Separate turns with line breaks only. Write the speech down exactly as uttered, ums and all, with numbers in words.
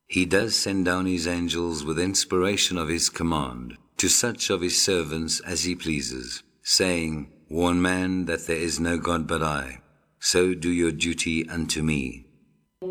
He does send down his angels with inspiration of his command to such of his servants as he pleases, saying, Warn man that there is no God but I. So do your duty unto me.